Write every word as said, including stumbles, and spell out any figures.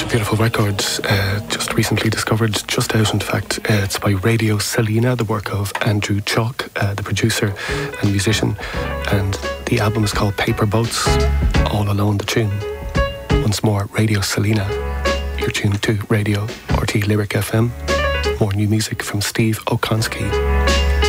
such a beautiful record, uh, just recently discovered, just out in fact. Uh, it's by Radio Selena, the work of Andrew Chalk, uh, the producer and musician, and the album is called Paper Boats, All Alone the tune. Once more, Radio Selena, you're tuned to Radio R T Lyric F M. More new music from Steve Okonski.